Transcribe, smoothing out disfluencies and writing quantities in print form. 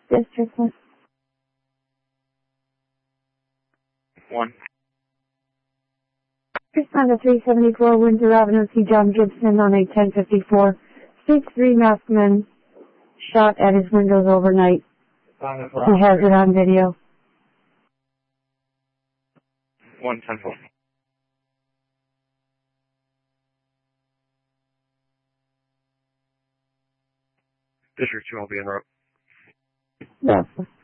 District 1. 1. Respond to 374 Windsor Avenue, see John Gibson on a 1054. Stage 3 masked men shot at his windows overnight. He has it on video. 110. District 2, I'll be en route. Yes.